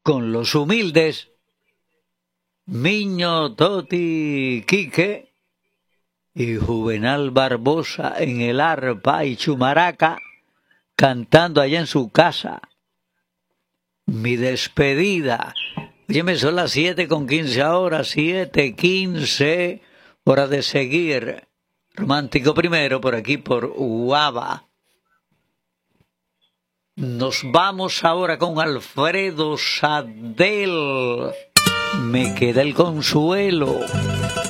con los humildes Miño, Toti, Quique y Juvenal Barbosa en el arpa y chumaraca, cantando allá en su casa. Mi despedida. Óyeme, son las 7:15 ahora, 7:15, hora de seguir. Romántico primero, por aquí, por Uava. Nos vamos ahora con Alfredo Sadel. Me queda el consuelo.